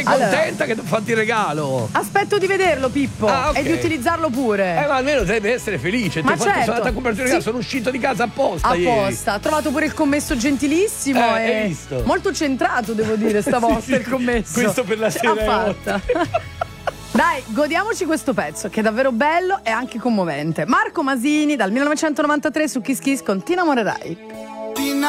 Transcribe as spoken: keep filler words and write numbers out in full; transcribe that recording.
Allora, contenta che ti ho fatto il regalo? aspetto di vederlo, Pippo, Ah, ok. e di utilizzarlo pure. Eh, ma almeno devi essere felice. Ma ti ho fatto, certo. sono andata a comprare il regalo, Sì. sono uscito di casa apposta ieri. Apposta, ha trovato pure il commesso gentilissimo Eh, e hai visto? molto centrato, devo dire, stavolta Sì, sì, il commesso. questo per la Ce sera l'ha è fatta. Dai, godiamoci questo pezzo che è davvero bello e anche commovente. Marco Masini dal millenovecentonovantatré su Kiss Kiss con Ti innamorerai.